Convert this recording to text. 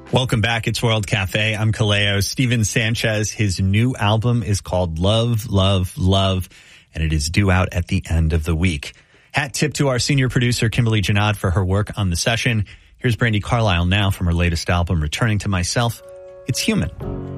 Welcome back. It's World Cafe. I'm Kaleo. Steven Sanchez, his new album is called Love, Love, Love, and it is due out at the end of the week. Hat tip to our senior producer, Kimberly Janad, for her work on the session. Here's Brandi Carlile now from her latest album, Returning to Myself. It's Human.